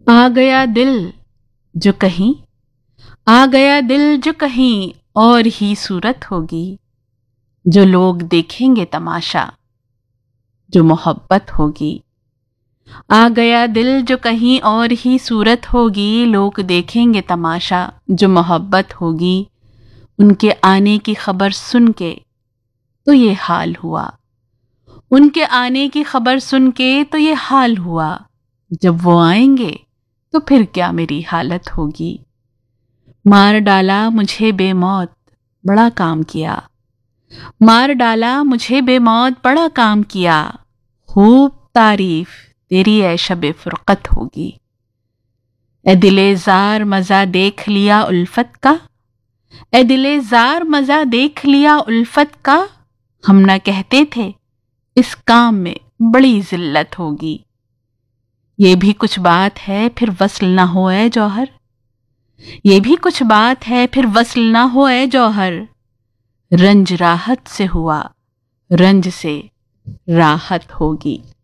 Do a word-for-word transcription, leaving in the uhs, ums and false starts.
आ गया दिल जो कहीं, आ गया दिल जो कहीं और ही सूरत होगी, जो लोग देखेंगे तमाशा, जो मोहब्बत होगी। आ गया दिल जो कहीं और ही सूरत होगी, लोग देखेंगे तमाशा, जो मोहब्बत होगी। उनके आने की खबर सुन के तो ये हाल हुआ, उनके आने की खबर सुन के तो ये हाल हुआ। जब वो आएंगे तो फिर क्या मेरी हालत होगी। मार डाला मुझे बेमौत बड़ा काम किया, मार डाला मुझे बेमौत बड़ा काम किया। खूब तारीफ तेरी ऐ शबे फुरकत होगी। ए दिले जार मजा देख लिया उल्फत का, ए दिले जार मजा देख लिया उल्फत का। हम ना कहते थे इस काम में बड़ी जिल्लत होगी। ये भी कुछ बात है फिर वस्ल ना हो ए जौहर, ये भी कुछ बात है फिर वस्ल ना हो ए जौहर। रंज राहत से हुआ, रंज से राहत होगी।